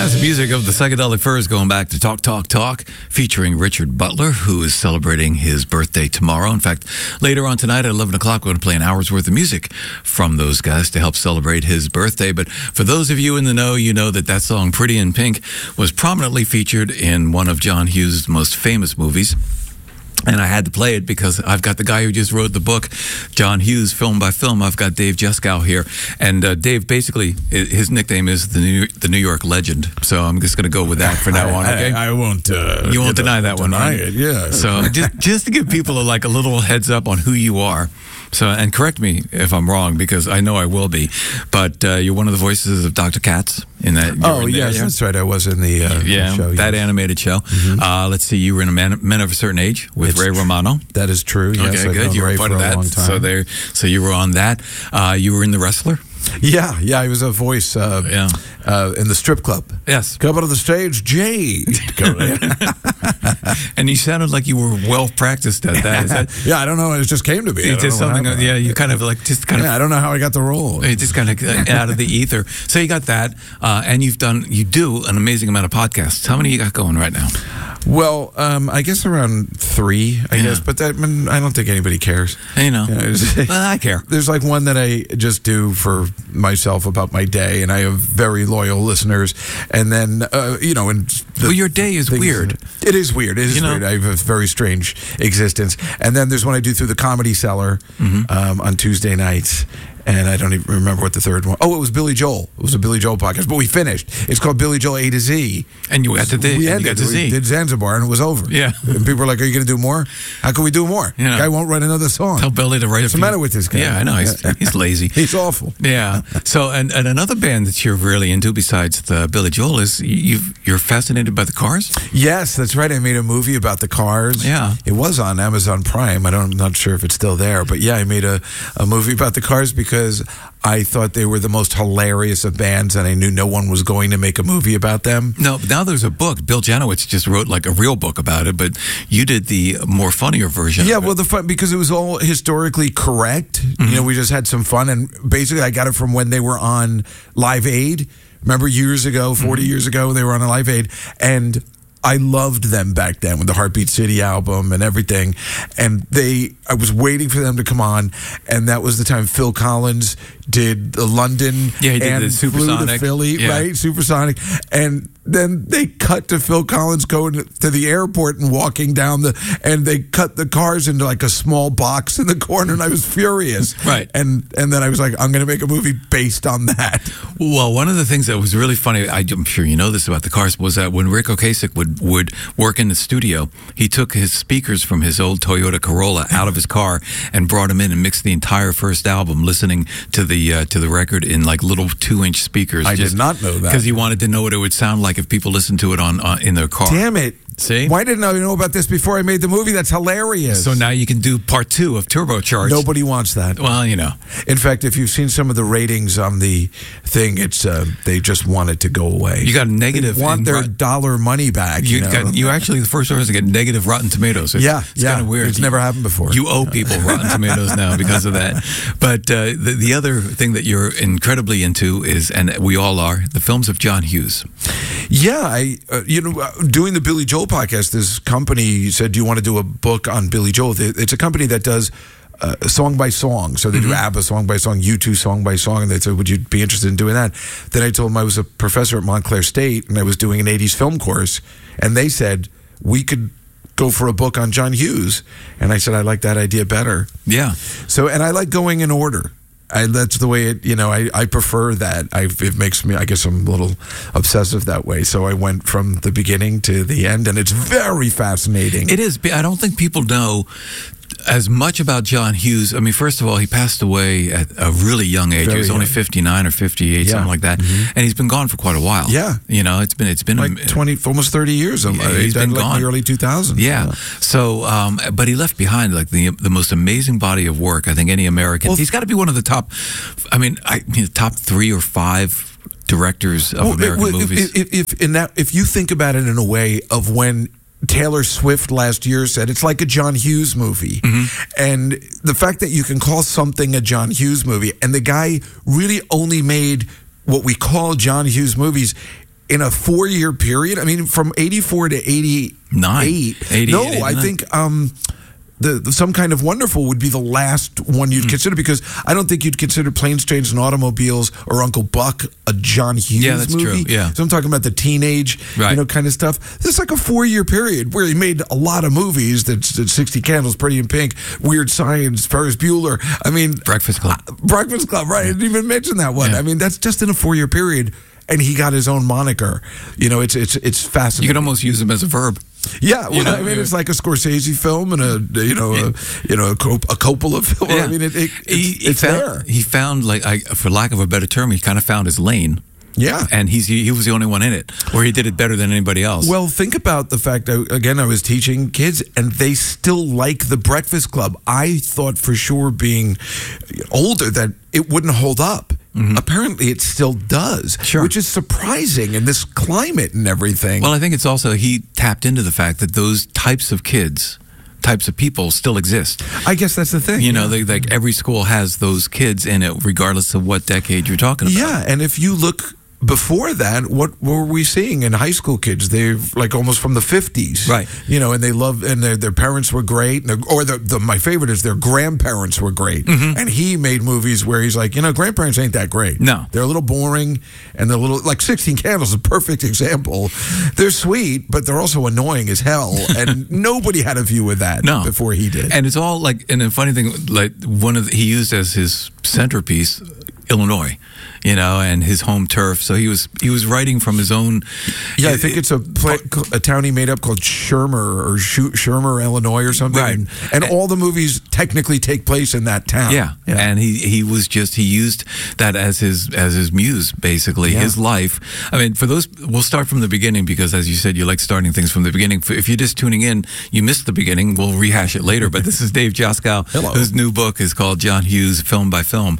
That's the music of the Psychedelic Furs going back to Talk, Talk, Talk, featuring Richard Butler, who is celebrating his birthday tomorrow. In fact, later on tonight at 11 o'clock, we're going to play an hour's worth of music from those guys to help celebrate his birthday. But for those of you in the know, you know that song, Pretty in Pink, was prominently featured in one of John Hughes' most famous movies. And I had to play it because I've got the guy who just wrote the book, John Hughes, Film by Film. I've got Dave Juskow here. And Dave, basically, his nickname is the New York Legend. So I'm just going to go with that for now on, okay? I won't... you won't deny that one, right? Deny it, yeah. So just to give people a little heads up on who you are. So, and correct me if I'm wrong, because I know I will be. But you're one of the voices of Dr. Katz in that. Yes, that's right. I was in the show. That animated show. Mm-hmm. Let's see, you were in Men of a Certain Age with Ray Romano. That is true. Yes, okay, good. You were part of that. So you were on that. You were in The Wrestler. Yeah, I was a voice in the strip club. Yes. Come onto the stage, Jade. And you sounded like you were well practiced at that. Yeah, I don't know. It just came to me. It's just something. Yeah, you kind of I don't know how I got the role. It just kind of out of the ether. So you got that, and you do an amazing amount of podcasts. How many you got going right now? Well, I guess around 3, I guess, but I don't think anybody cares. Well, I care. There's like one that I just do for myself about my day, and I have very loyal listeners. And then, your day is weird. It is weird. It is weird. I have a very strange existence. And then there's one I do through the Comedy Cellar on Tuesday nights. And I don't even remember what the third one. Oh, it was Billy Joel. It was a Billy Joel podcast, but we finished. It's called Billy Joel A to Z. And you got to Z. We did Zanzibar, and it was over. Yeah. And people were like, "Are you going to do more? How can we do more? The guy won't write another song." Tell Billy to write. What's the matter with this guy? Yeah, I know. He's lazy. He's awful. Yeah. So, and another band that you're really into besides the Billy Joel is you're fascinated by the Cars? Yes, that's right. I made a movie about the Cars. Yeah. It was on Amazon Prime. I'm not sure if it's still there, but yeah, I made a movie about the Cars because I thought they were the most hilarious of bands, and I knew no one was going to make a movie about them. No, now there's a book. Bill Janowitz just wrote like a real book about it, but you did the more funnier version. Yeah, well, because it was all historically correct. Mm-hmm. We just had some fun, and basically I got it from when they were on Live Aid. Remember years ago, 40 years ago, they were on a Live Aid, and I loved them back then with the Heartbeat City album and everything. And I was waiting for them to come on, and that was the time Phil Collins did the London and the Supersonic. Flew to Philly, right? Supersonic. And then they cut to Phil Collins going to the airport and walking down and they cut the Cars into like a small box in the corner, and I was furious. Right. And then I was like, I'm going to make a movie based on that. Well, one of the things that was really funny, I'm sure you know this about the Cars, was that when Rick Ocasek would work in the studio, he took his speakers from his old Toyota Corolla out of his car and brought them in and mixed the entire first album, listening to the record in like little 2-inch speakers. I did not know that, because he wanted to know what it would sound like if people listened to it on in their car. Damn it. See? Why didn't I know about this before I made the movie? That's hilarious. So now you can do part 2 of Turbocharged. Nobody wants that. Well, In fact, if you've seen some of the ratings on the thing, it's they just want it to go away. You got negative. They want their dollar money back. You actually the first person to get negative Rotten Tomatoes. It's kind of weird. It's never happened before. You owe people Rotten Tomatoes now because of that. But the other thing that you're incredibly into is, and we all are, the films of John Hughes. Yeah, doing the Billy Joel podcast, this company said, "Do you want to do a book on Billy Joel?" It's a company that does song by song. So they do ABBA song by song, U2 song by song, and they said, "Would you be interested in doing that?" Then I told them I was a professor at Montclair State, and I was doing an 80s film course, and they said, "We could go for a book on John Hughes." And I said, "I like that idea better." Yeah. So, and I like going in order. That's the way I prefer that. It makes me, I guess I'm a little obsessive that way. So I went from the beginning to the end, and it's very fascinating. It is. I don't think people know as much about John Hughes. I mean, first of all, he passed away at a really young age. He was only 59 or 58, something like that. And he's been gone for quite a while. Yeah. It's been like 20, almost 30 years. He's been gone. In the early 2000s. Yeah. So, but he left behind like the most amazing body of work I think any American. He's got to be one of the top, top 3 or 5 directors of American movies. If you think about it in a way of when Taylor Swift last year said it's like a John Hughes movie. And the fact that you can call something a John Hughes movie, and the guy really only made what we call John Hughes movies in a 4-year period. I mean, from 84 to 88. 88, No, 89. I think the Some Kind of Wonderful would be the last one you'd consider, because I don't think you'd consider Planes, Trains, and Automobiles or Uncle Buck a John Hughes Yeah, that's movie. true, yeah. So I'm talking about the teenage, Right. kind of stuff. This is like a 4-year period where he made a lot of movies. That's 60 Candles, Pretty in Pink, Weird Science, Ferris Bueller. I mean, Breakfast Club. Breakfast Club, right? I didn't even mention that one. Yeah. I mean, that's just in a 4-year period, and he got his own moniker. It's fascinating. You could almost use them as a verb. Yeah, well, You know, I mean, it's like a Scorsese film and a Coppola film. Yeah. I mean, it's there. He found, for lack of a better term, he kind of found his lane. Yeah. And he was the only one in it, where he did it better than anybody else. Well, think about the fact that, again, I was teaching kids, and they still like The Breakfast Club. I thought for sure, being older, that it wouldn't hold up. Apparently, it still does, Sure. which is surprising in this climate and everything. Well, I think it's also he tapped into the fact that those types of kids, types of people still exist. I guess that's the thing. You know, like every school has those kids in it, regardless of what decade you're talking about. Yeah, and if you look before that, what were we seeing in high school kids? They're like almost from the 50s, Right. You know, and they love, and their parents were great, and my favorite is their grandparents were great. And he made movies where he's like, grandparents ain't that great. No. They're a little boring, and they're a little, like 16 Candles is a perfect example. They're sweet, but they're also annoying as hell, and nobody had a view of that before he did. And it's all like, and the funny thing, like he used as his centerpiece Illinois, and his home turf. So he was writing from his own. Yeah, I think it's a town he made up called Shermer, Illinois, or something. Right. And all the movies technically take place in that town. Yeah. And he used that as his muse, basically, his life. I mean, for those, we'll start from the beginning, because as you said, you like starting things from the beginning. If you're just tuning in, you missed the beginning. We'll rehash it later. But this is Dave Joskow, whose new book is called John Hughes, Film by Film.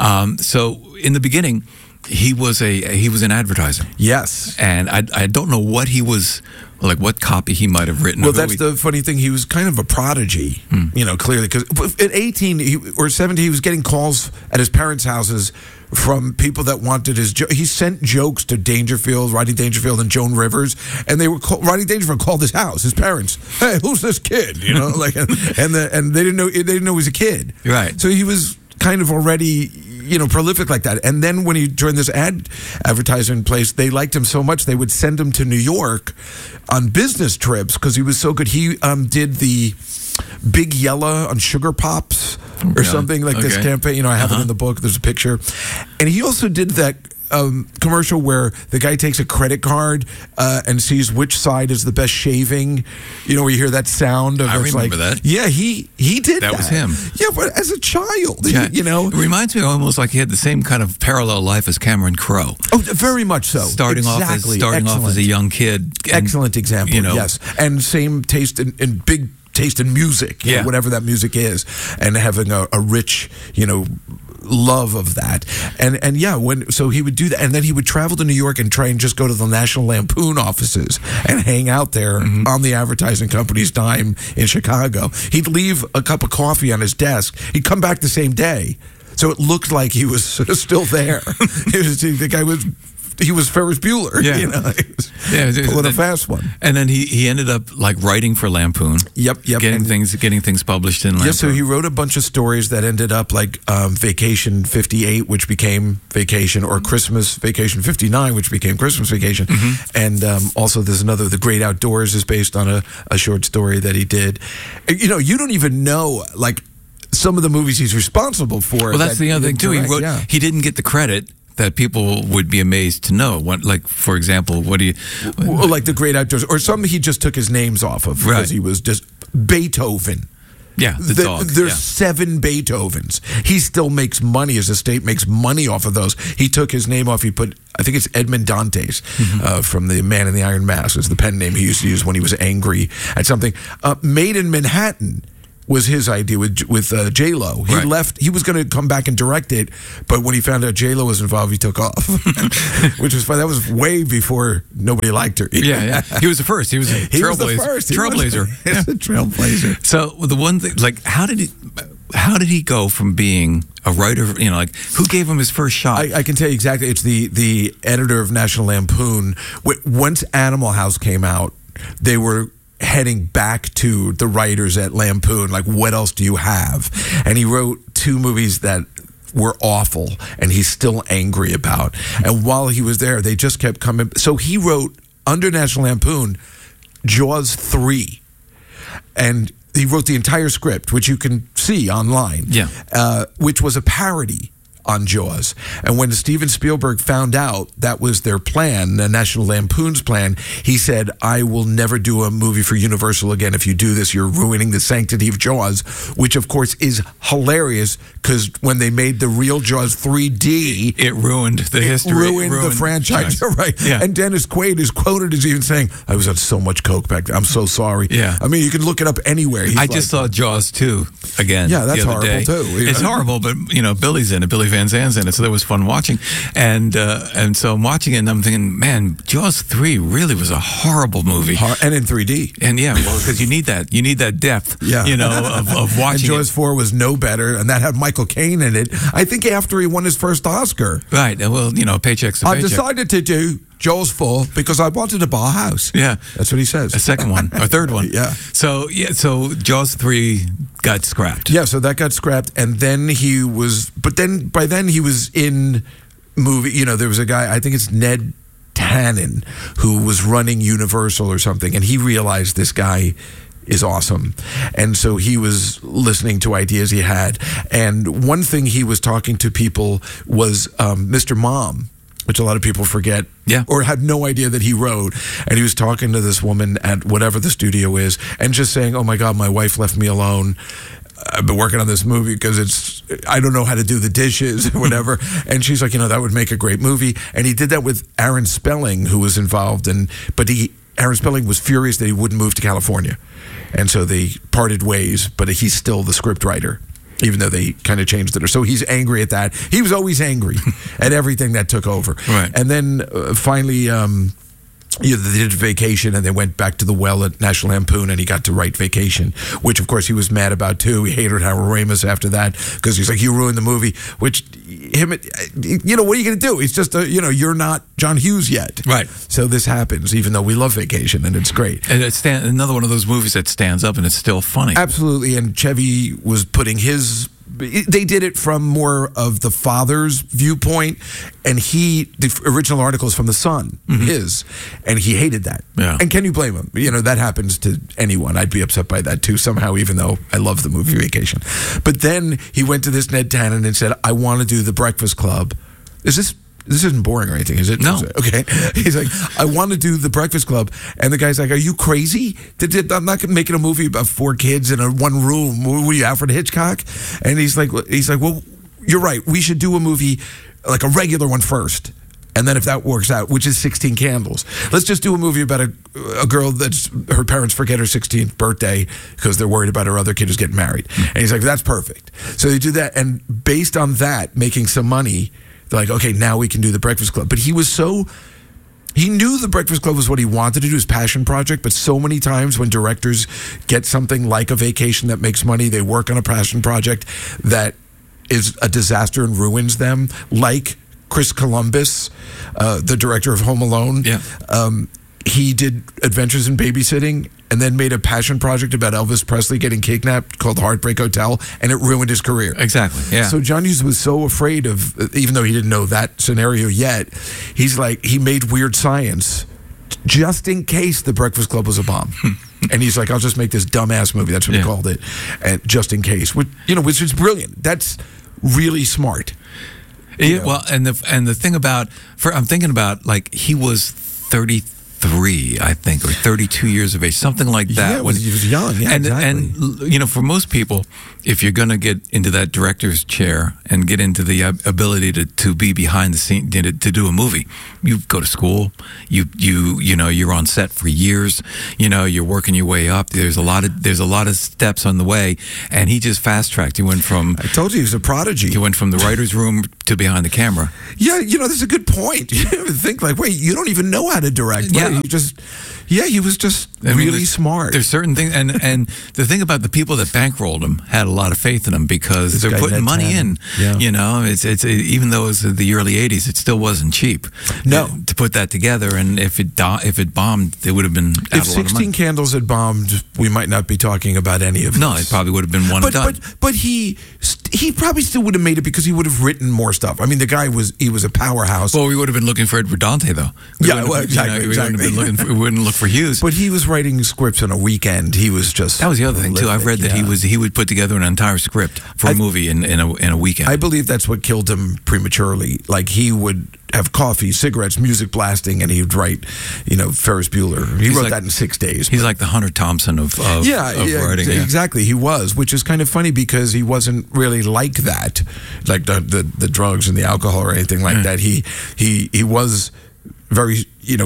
So in the beginning, he was in advertising. Yes. And I don't know what he was, like what copy he might have written. Well, that's the funny thing. He was kind of a prodigy, clearly, because at 18 or 17, he was getting calls at his parents' houses from people that wanted his he sent jokes to Rodney Dangerfield and Joan Rivers, and they were Rodney Dangerfield called his house, his parents. Hey, who's this kid? And they didn't know he was a kid. Right. So he was kind of already prolific like that. And then when he joined this advertising place, they liked him so much they would send him to New York on business trips because he was so good. He did the Big Yella on Sugar Pops or something like this campaign. I have it in the book. There's a picture. And he also did that commercial where the guy takes a credit card and sees which side is the best shaving. Where you hear that sound of I remember that. Yeah, he did that. That was him. Yeah, but as a child, It reminds me almost like he had the same kind of parallel life as Cameron Crowe. Oh, very much so. Starting off as a young kid. Excellent example. Yes, and same taste in big taste in music. Whatever that music is, and having a rich, love of that. And so he would do that, and then he would travel to New York and try and just go to the National Lampoon offices and hang out there on the advertising company's dime in Chicago. He'd leave a cup of coffee on his desk. He'd come back the same day, so it looked like he was still there. The guy was. He was Ferris Bueller, he was pulling a fast one. And then he ended up writing for Lampoon. Yep. Getting things published in Lampoon. Yeah, so he wrote a bunch of stories that ended up like Vacation 58, which became Vacation, or Christmas Vacation 59, which became Christmas Vacation. And also there's another, The Great Outdoors is based on a short story that he did. You don't even know, some of the movies he's responsible for. Well, that's the other thing, too. He didn't get the credit that people would be amazed to know. For example, what do you... Well, like The Great Outdoors, or some he just took his names off of because he was just Beethoven. Yeah, the dog. There's 7 Beethovens. He still makes money. His estate makes money off of those. He took his name off. He put, I think it's Edmond Dantes from The Man in the Iron Mask. It's the pen name he used to use when he was angry at something. Made in Manhattan was his idea with J-Lo. He left. He was going to come back and direct it, but when he found out J-Lo was involved, he took off, which was fun. That was way before nobody liked her. Yeah. He was the first. He was a trailblazer. He's a trailblazer. So the one thing, how did he... how did he go from being a writer? You know, like who gave him his first shot? I can tell you exactly. It's the editor of National Lampoon. Once Animal House came out, they were heading back to the writers at Lampoon. Like, what else do you have? And he wrote 2 movies that were awful, and he's still angry about. And while he was there, they just kept coming. So he wrote under National Lampoon, Jaws 3, and he wrote the entire script, which you can see online, which was a parody on Jaws. And when Steven Spielberg found out that was their plan, the National Lampoon's plan, he said, I will never do a movie for Universal again. If you do this, you're ruining the sanctity of Jaws, which of course is hilarious because when they made the real Jaws 3D, it ruined the history. Ruined the franchise. Right. Yeah. And Dennis Quaid is quoted as even saying, I was on so much coke back then. I'm so sorry. Yeah. I mean, you can look it up anywhere. I just saw Jaws 2 again. Yeah, that's the other horrible day. too. It's horrible, but Billy's in it. Billy Van Zandt's in it, so that was fun watching. And so I'm watching it, and I'm thinking, man, Jaws 3 really was a horrible movie. And in 3D. And because you need that depth, of watching. And Jaws 4 was no better, and that had Michael Caine in it. I think after he won his first Oscar. Right. Well, paycheck's a paycheck. I decided to do Jaws 4 because I wanted to buy a house. Yeah. That's what he says. A second one, or third one. Yeah. So Jaws 3 got scrapped. Yeah, so that got scrapped, and then by then he was in movie, there was a guy, I think it's Ned Tannen, who was running Universal or something, and he realized this guy is awesome. And so he was listening to ideas he had. And one thing he was talking to people was Mr. Mom, which a lot of people forget or had no idea that he wrote. And he was talking to this woman at whatever the studio is and just saying, oh my God, my wife left me alone. I've been working on this movie because I don't know how to do the dishes or whatever. And she's like, that would make a great movie. And he did that with Aaron Spelling, who was involved. But Aaron Spelling was furious that he wouldn't move to California. And so they parted ways, but he's still the script writer, even though they kind of changed it. So he's angry at that. He was always angry at everything that took over. Right. And then finally, they did Vacation, and they went back to the well at National Lampoon, and he got to write Vacation, which of course he was mad about too. He hated Harold Ramis after that because he's like, you ruined the movie, which what are you going to do? He's just you're not John Hughes yet. Right. So this happens, even though we love Vacation and it's great. And it's another one of those movies that stands up and it's still funny. Absolutely. And Chevy was putting they did it from more of the father's viewpoint, and the original article is from the son, his, and he hated that. Yeah. And can you blame him? That happens to anyone. I'd be upset by that too somehow, even though I love the movie Vacation. But then he went to this Ned Tannen and said, I want to do The Breakfast Club. This isn't boring or anything, is it? No. Okay. He's like, I want to do The Breakfast Club. And the guy's like, are you crazy? I'm not making a movie about 4 kids in one room. Were you Alfred Hitchcock? And he's like, well, you're right. We should do a movie, like a regular one first. And then if that works out, which is 16 Candles, let's just do a movie about a girl that's her parents forget her 16th birthday because they're worried about her other kid who's getting married. And he's like, that's perfect. So they do that. And based on that, making some money, they're like, okay, now we can do The Breakfast Club. But he knew The Breakfast Club was what he wanted to do, his passion project, but so many times when directors get something like a Vacation that makes money, they work on a passion project that is a disaster and ruins them, like Chris Columbus, the director of Home Alone. Yeah. He did Adventures in Babysitting and then made a passion project about Elvis Presley getting kidnapped called Heartbreak Hotel, and it ruined his career. Exactly, yeah. So John Hughes was so afraid of, even though he didn't know that scenario yet, he's like, he made Weird Science just in case The Breakfast Club was a bomb. And he's like, I'll just make this dumbass movie. That's what he called it. And just in case, which is brilliant. That's really smart. Yeah, well, and the thing about, I'm thinking about, like, he was 33, I think, or 32 years of age, something like that. Yeah, when he was young. Yeah, exactly. And for most people, if you're going to get into that director's chair and get into the ability to be behind the scene, to do a movie, you go to school, you're on set for years, you're working your way up. There's a lot of steps on the way, and he just fast tracked. He went from, I told you, he was a prodigy. He went from the writer's room to behind the camera. Yeah, that's a good point. You ever think like, wait, you don't even know how to direct. Yeah. He was just really smart. There's certain things, and the thing about the people that bankrolled him had a lot of faith in him because they're putting money in. Yeah. You know, it's even though it was the early '80s, it still wasn't cheap. No, to put that together, and if it bombed, it would have been out if a lot of 16 money. Candles had bombed, we might not be talking about any of this. No, it probably would have been one and done. But he probably still would have made it because he would have written more stuff. I mean, the guy was a powerhouse. Well, we would have been looking for Edward Dante, though. Exactly. We wouldn't look for Hughes. But he was writing scripts on a weekend. He was just that was the other thing too. I've read that he would put together an entire script for a movie in a weekend. I believe that's what killed him prematurely. Like he would have coffee, cigarettes, music blasting, and he'd write, Ferris Bueller. He wrote that in 6 days. He's like the Hunter Thompson of writing. Yeah. Exactly. He was, which is kind of funny because he wasn't really like that, like the drugs and the alcohol or anything like that. He was very,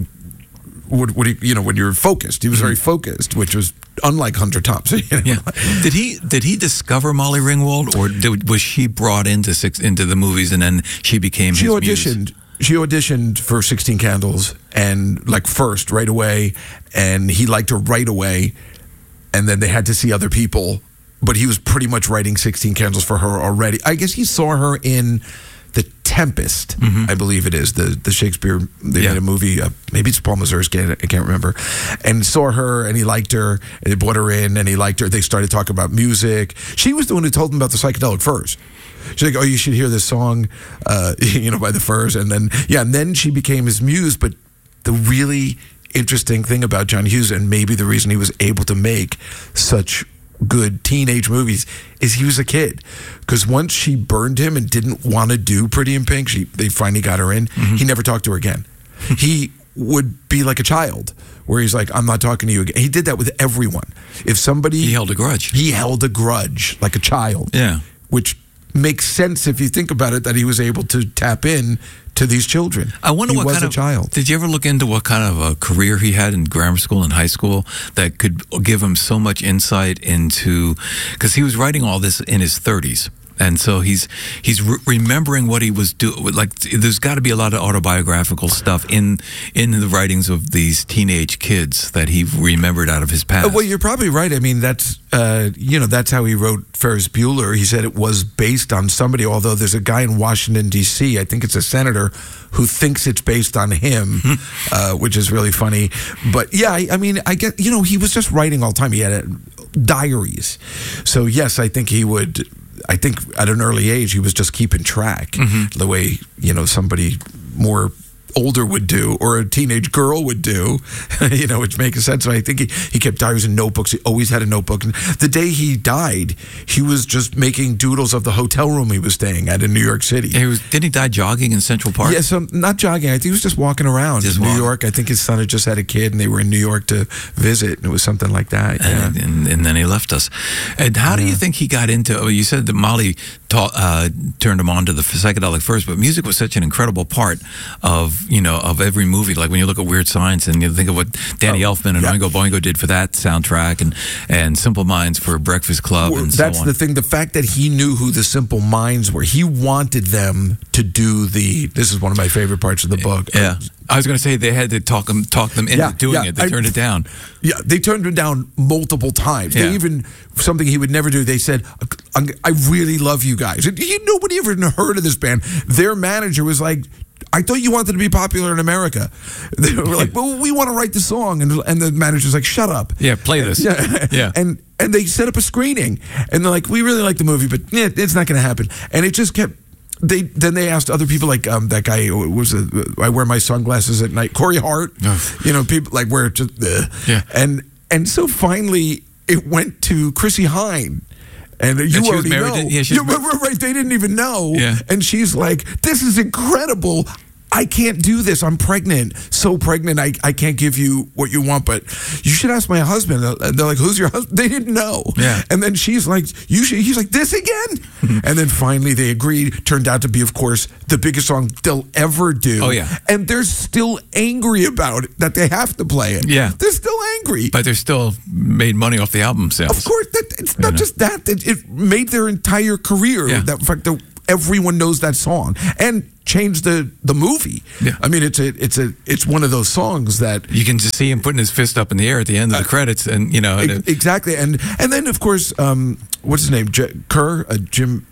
when you're focused, he was very focused, which was unlike Hunter Thompson. Yeah. Did he discover Molly Ringwald, or was she brought into the movies and then she became his muse? She auditioned for 16 Candles and first right away, and he liked her right away, and then they had to see other people, but he was pretty much writing 16 Candles for her already. I guess he saw her in The Tempest, I believe it is, the Shakespeare, they made a movie, maybe it's Paul Mazursky, I can't remember, and saw her, and he liked her, and they brought her in, and he liked her. They started talking about music. She was the one who told him about the Psychedelic Furs. She's like, oh, you should hear this song, by the Furs, and then she became his muse. But the really interesting thing about John Hughes, and maybe the reason he was able to make such good teenage movies, is he was a kid. Because once she burned him and didn't want to do Pretty in Pink, they finally got her in. He never talked to her again. He would be like a child, where he's like, I'm not talking to you again. He did that with everyone. If somebody... He held a grudge. He held a grudge, like a child. Yeah. Which makes sense if you think about it, that he was able to tap in to these children. I wonder what kind of child. Did you ever look into what kind of a career he had in grammar school and high school that could give him so much insight into, because he was writing all this in his 30s. And so he's remembering what he was doing. Like, there's got to be a lot of autobiographical stuff in the writings of these teenage kids that he remembered out of his past. Well, you're probably right. I mean, that's how he wrote Ferris Bueller. He said it was based on somebody. Although there's a guy in Washington D.C., I think it's a senator, who thinks it's based on him, which is really funny. But yeah, I mean, I get, he was just writing all the time. He had diaries. So yes, I think he would. I think at an early age, he was just keeping track the way, somebody more older would do, or a teenage girl would do, which makes sense. So I think he kept diaries and notebooks. He always had a notebook. And the day he died, he was just making doodles of the hotel room he was staying at in New York City. Didn't he die jogging in Central Park? Yeah, so not jogging. I think he was just walking around in New York. I think his son had just had a kid, and they were in New York to visit, and it was something like that. Yeah. And then he left us. And how do you think he got into? You said that Molly turned him on to the psychedelic first, but music was such an incredible part of every movie. Like when you look at Weird Science and you think of what Danny Elfman and Oingo Boingo did for that soundtrack, and Simple Minds for Breakfast Club, and that's so on. The thing. The fact that he knew who the Simple Minds were, he wanted them to do this is one of my favorite parts of the book. Yeah. I was going to say they had to talk them into doing it. They turned it down. Yeah, they turned it down multiple times. Yeah. They even, something he would never do, they said, I really love you guys. Nobody ever heard of this band. Their manager was like, I thought you wanted to be popular in America. They were like, well, we want to write the song. And the manager's like, shut up. Yeah, play this. Yeah. And they set up a screening. And they're like, we really like the movie, but it's not going to happen. And it just kept... Then they asked other people, like that guy was I wear my sunglasses at night, Corey Hart. People like wear just and so finally it went to Chrissie Hynde. And you already know. Right, they didn't even know. Yeah. And she's like, this is incredible. I can't do this. I'm pregnant. So pregnant, I can't give you what you want, but you should ask my husband. And they're like, who's your husband? They didn't know. Yeah. And then she's like, he's like, this again? And then finally they agreed. Turned out to be, of course, the biggest song they'll ever do. Oh, yeah. And they're still angry about it, that they have to play it. Yeah. They're still angry. But they're still made money off the album sales. Of course. It's not just that. It made their entire career. Yeah. In fact, everyone knows that song and changed the movie. Yeah. I mean, it's one of those songs that you can just see him putting his fist up in the air at the end of the credits, and exactly. And then of course, what's his name? Jim